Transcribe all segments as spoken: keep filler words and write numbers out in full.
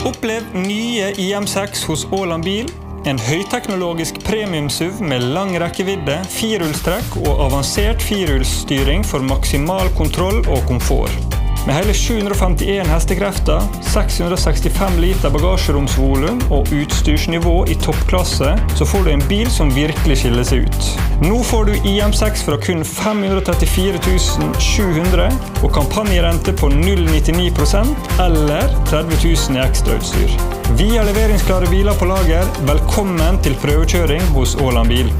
Opplev nye I M seks hos Åland Bil. En høyteknologisk premium-SUV med lang rekkevidde, firehjulstrekk og avansert firehjulsstyring for maksimal kontroll og komfort. Med hele sju hundre og femtien hestekrefter, seks hundre og sekstifem liter bagasjeromsvolum og utstyrsnivå I toppklasse, så får du en bil som virkelig skiller seg ut. Nå får du I M seks fra kun fem hundre og trettifire tusen sju hundre og kampanjerente på null komma nittini prosent eller tretti tusen I ekstrautstyr. Vi har leveringsklare biler på lager. Velkommen til prøvekjøring hos Åland Bil.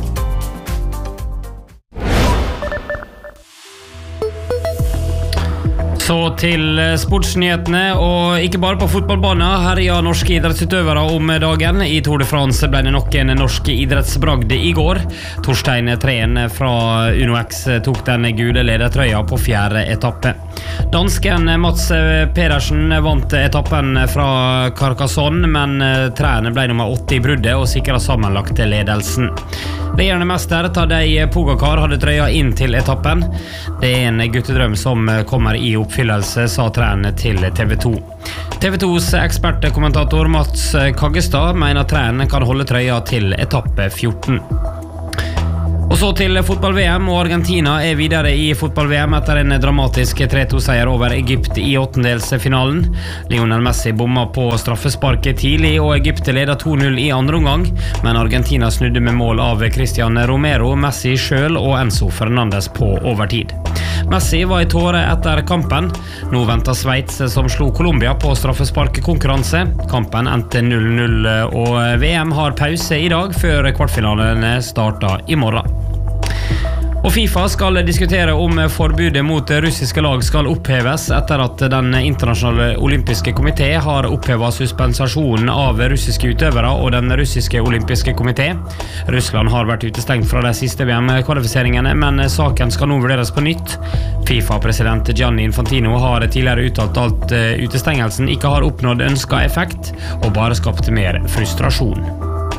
Så til sportsnyhetene, og ikke bare på fotballbanen. Herja norske idrettsutøvere om dagen. I Tour de France ble det nok en norsk idrettsbragd I går. Torstein Treen fra Uno X tok den gule ledertrøya på fjerde etappe. Dansken Mats Pedersen vant etappen fra Carcassonne, men Treen ble nummer åtte I bruddet og sikret sammenlagt ledelsen. Regjerende mester Tadej Pogacar hadde trøya inn til etappen. Det er en guttedrøm som kommer I oppfyllelse, sa Treen til TV to. TV tos ekspertkommentator Mats Kaggestad mener Treen kan holde trøya til etappe fjorten. Og så til fotball-VM, og Argentina er videre I fotball-VM etter en dramatisk tre to seier over Egypt I åttendelsfinalen. Lionel Messi bomma på straffesparket tidlig, og Egypt leder to null I andre omgang, men Argentina snudde med mål av Cristian Romero, Messi selv og Enzo Fernandes på overtid. Messi var I tåre etter kampen. Nå venter Sveits som slo Colombia på straffesparkkonkurranse. Kampen endte null null, og VM har pause I dag før kvartfinalene starter I morgen. Og FIFA skal diskutere om forbudet mot russiske lag skal oppheves etter at den internasjonale olympiske komité har opphevet suspensasjonen av russiske utøvere og den russiske olympiske komité. Russland har vært utestengt fra de siste VM-kvalifiseringene, men saken skal nå vurderes på nytt. FIFA-president Gianni Infantino har tidligere uttalt at utestengelsen ikke har oppnådd ønsket effekt og bare skapt mer frustrasjon.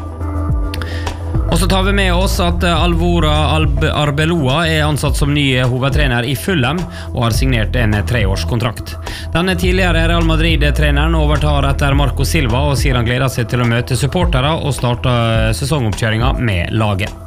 Og så tar vi med oss at Alvora Arbeloa er ansatt som ny hovedtrener I Fulham og har signert en treårskontrakt. Denne tidligere Real Madrid-treneren overtar etter Marco Silva og sier han gleder seg til å møte supportere og starte sesongoppkjøringen med laget.